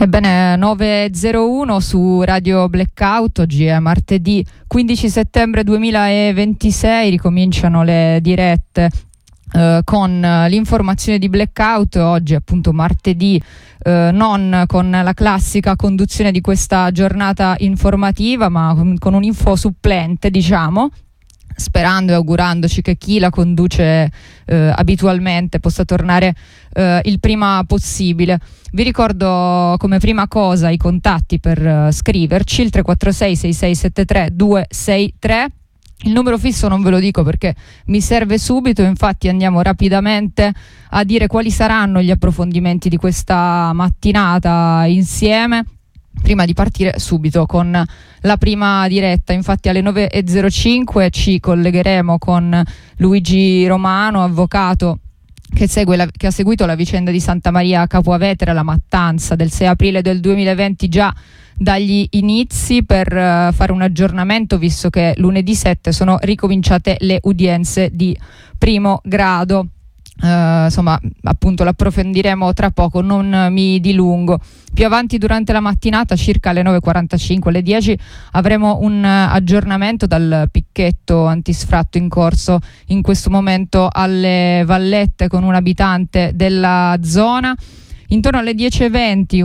Ebbene, 9.01 su Radio Blackout, oggi è martedì 15 settembre 2026, ricominciano le dirette con l'informazione di Blackout, oggi appunto martedì, non con la classica conduzione di questa giornata informativa, ma con un'info supplente, diciamo, sperando e augurandoci che chi la conduce abitualmente possa tornare il prima possibile. Vi ricordo come prima cosa i contatti per scriverci, il 346 6673 263. Il numero fisso non ve lo dico perché mi serve subito, infatti andiamo rapidamente a dire quali saranno gli approfondimenti di questa mattinata insieme, prima di partire subito con la prima diretta. Infatti alle 9.05 ci collegheremo con Luigi Romano, avvocato che ha seguito la vicenda di Santa Maria Capua Vetere, la mattanza del 6 aprile del 2020 già dagli inizi, per fare un aggiornamento, visto che lunedì 7 sono ricominciate le udienze di primo grado. Insomma, appunto l'approfondiremo tra poco, non mi dilungo. Più avanti durante la mattinata, circa alle 9.45, alle 10, avremo un aggiornamento dal picchetto antisfratto in corso in questo momento alle Vallette con un abitante della zona. Intorno alle 10.20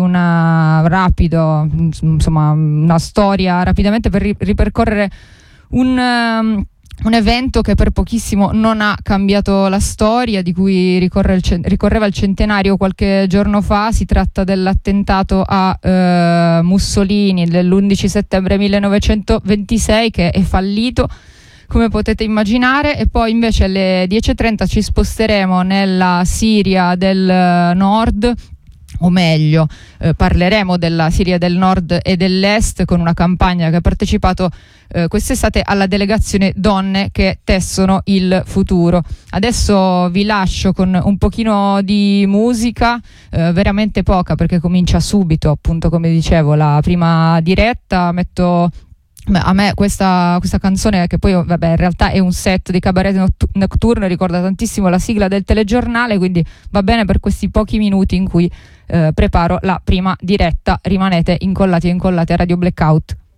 una storia rapidamente per ripercorrere un evento che per pochissimo non ha cambiato la storia, di cui ricorreva il centenario qualche giorno fa. Si tratta dell'attentato a Mussolini dell'11 settembre 1926, che è fallito, come potete immaginare. E poi invece alle 10.30 ci sposteremo nella Siria del Nord, o meglio parleremo della Siria del Nord e dell'Est, con una campagna che ha partecipato quest'estate alla delegazione Donne che tessono il futuro. Adesso vi lascio con un pochino di musica, veramente poca, perché comincia subito, appunto, come dicevo, la prima diretta. A me questa canzone, che poi vabbè in realtà è un set di Cabaret Nocturne, ricorda tantissimo la sigla del telegiornale, quindi va bene per questi pochi minuti in cui preparo la prima diretta. Rimanete incollati e incollate a Radio Blackout.